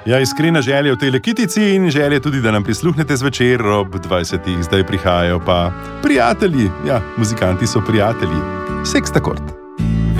Ja, iskrena želja v tej lekitici in želja tudi, da nam prisluhnete zvečer ob 20. Zdaj prihajajo pa prijatelji. Ja, muzikanti so prijatelji. Sextakord.